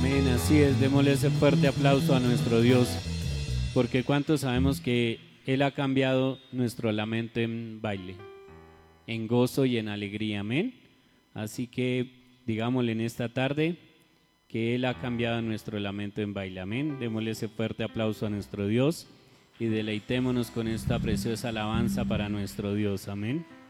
Amén, así es, démosle ese fuerte aplauso a nuestro Dios, porque cuántos sabemos que Él ha cambiado nuestro lamento en baile, en gozo y en alegría, amén. Así que digámosle en esta tarde que Él ha cambiado nuestro lamento en baile, amén. Démosle ese fuerte aplauso a nuestro Dios y deleitémonos con esta preciosa alabanza para nuestro Dios, amén.